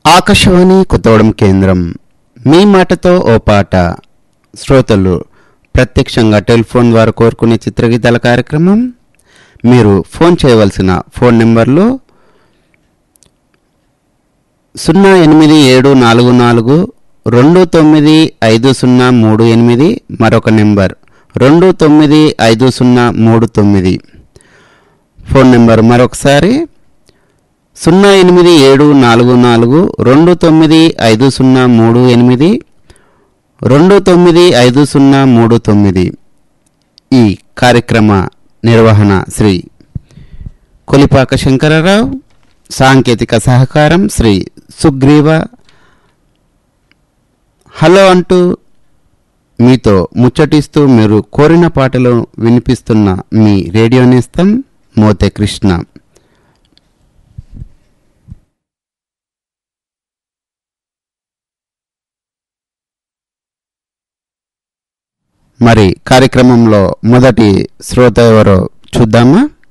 ఆకాశవాణి కొత్తగూడెం కేంద్రం. మీ మాటతో ఓ పాట. శ్రోతలు ప్రత్యక్షంగా టెలిఫోన్ ద్వారా కోరుకునే చిత్రగీతాల కార్యక్రమం. మీరు ఫోన్ చేయవలసిన ఫోన్ నెంబర్లు 08744295038, మరొక నెంబర్ 295039. ఫోన్ నెంబర్ మరొకసారి 08744295038, 295039. ఈ కార్యక్రమ నిర్వహణ శ్రీ కొలిపాక శంకరరావు, సాంకేతిక సహకారం శ్రీ సుగ్రీవ. హలో అంటూ మీతో ముచ్చటిస్తూ మీరు కోరిన పాటలు వినిపిస్తున్న మీ రేడియో నేస్తం మోతే కృష్ణ. మరి కార్యక్రమంలో మొదటి శ్రోత ఎవరో చూద్దామా?